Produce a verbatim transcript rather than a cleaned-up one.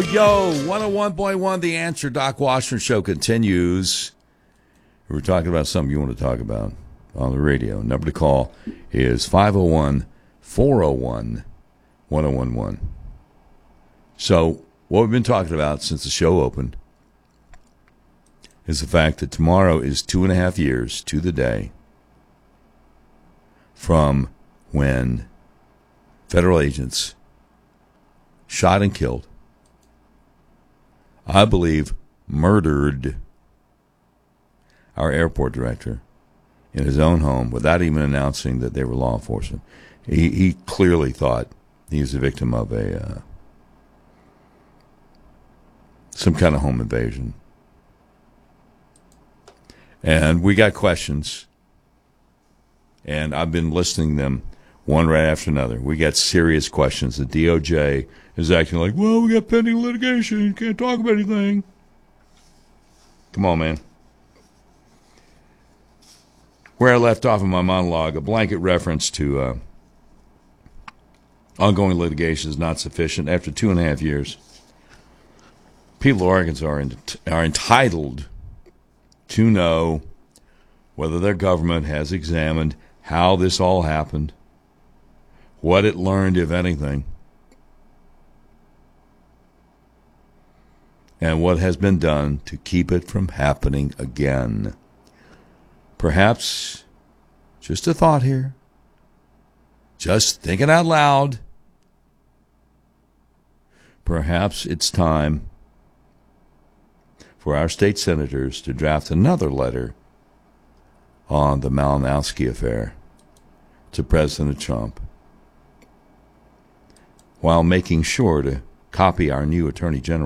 Yo, one oh one point one The Answer. Doc Washington Show continues. We're talking about something you want to talk about on the radio. Number to call is five oh one, four oh one, one oh one one. So, what we've been talking about since the show opened is the fact that tomorrow is two and a half years to the day from when federal agents shot and killed, I believe murdered, our airport director in his own home without even announcing that they were law enforcement. He, he clearly thought he was a victim of a uh, some kind of home invasion. And we got questions, and I've been listing them one right after another. We got serious questions. The D O J is acting like, well, we got pending litigation. You can't talk about anything. Come on, man. Where I left off in my monologue, a blanket reference to uh, ongoing litigation is not sufficient. After two and a half years, people of Arkansas are, in, are entitled to know whether their government has examined how this all happened, what it learned, if anything, and what has been done to keep it from happening again. Perhaps, just a thought here, just thinking out loud, perhaps it's time for our state senators to draft another letter on the Malinowski affair to President Trump, while making sure to copy our new Attorney General